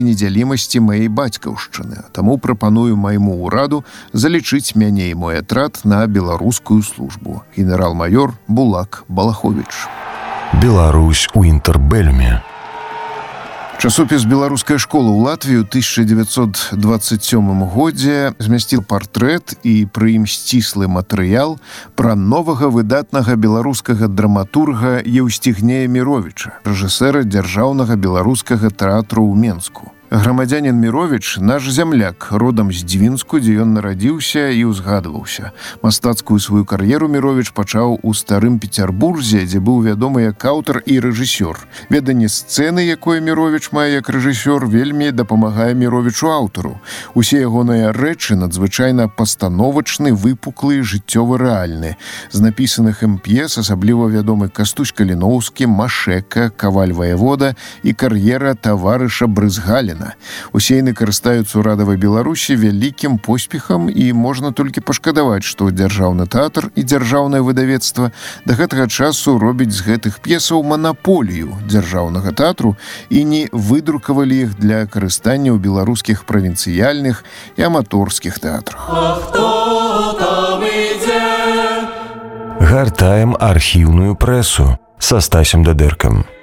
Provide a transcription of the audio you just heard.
недзялімасці маей бацькаўшчыны. Таму прапаную майму ўраду залічыць мяне і мой атрад на беларускую службу. Генерал-майор Булак Балахович. Беларусь у інтэрбэлюме. Часопіс «Беларуская школа» ў Латвію ў 1927 годзе змясціў партрэт і пры ім сціслы матэрыял пра новага выдатнага беларускага драматурга Еўсцігнея Міровіча, рэжысэра дзяржаўнага беларускага тэатру ў Менску. Грамадзянін Міровіч – наш зямляк, родам з Дзвінску, дзе ён нарадзіўся і ўзгадваўся. Мастацкую сваю кар'еру Міровіч пачаў у Старым Пецярбурзе, дзе быў вядомы як аўтар і рэжысёр. Веданне сцэны, якое Міровіч мае як рэжысёр, вельмі дапамагае Міровічу аўтару. Усе ягоныя рэчы надзвычайна пастановачны, выпуклы, жыццёва-рэальны. З напісаных ім п'ес асабліва вядомы Кастусь Каліноўскі, Машэка, Каваль Ваявода і кар'ера таварыша Брызгаліна. Усе яны карыстаюцца ў радавай Беларусі вялікім поспехам і можна толькі пашкадаваць, што дзяржаўны тэатр і дзяржаўнае выдавецтва да гэтага часу робяць з гэтых п'есаў манаполію дзяржаўнага тэатру і не выдрукавалі іх для карыстання ў беларускіх правінцыяльных і аматорскіх тэатрах. Гартаем архіўную прэсу са Стасем Дадэркам.